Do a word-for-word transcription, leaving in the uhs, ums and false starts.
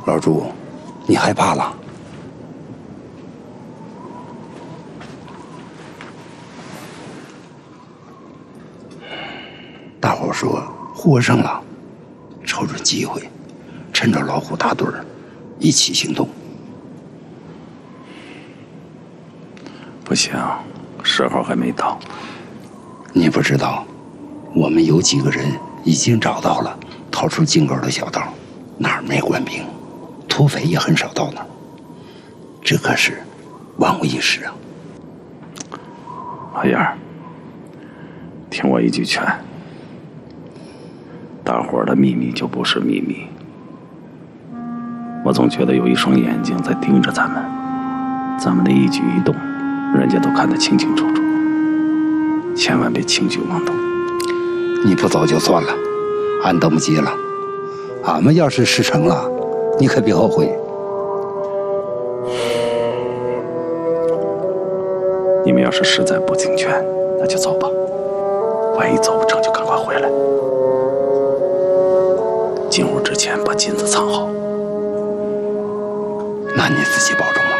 老朱，你害怕了？大伙说获胜了，瞅准机会，趁着老虎大队儿一起行动。 不行，时候还没到。 你不知道，我们有几个人已经找到了逃出井沟的小道，哪儿没官兵，土匪也很少到那儿。这可是万无一失啊！ 老燕儿，听我一句劝，大伙儿的秘密就不是秘密。我总觉得有一双眼睛在盯着咱们，咱们的一举一动，人家都看得清清楚楚。千万别轻举妄动。 你不走就算了，俺等不及了。俺们要是事成了，你可别后悔。 你们要是实在不听劝，那就走吧。万一走不成，就赶快回来。进屋之前把金子藏好。 那你自己保重了。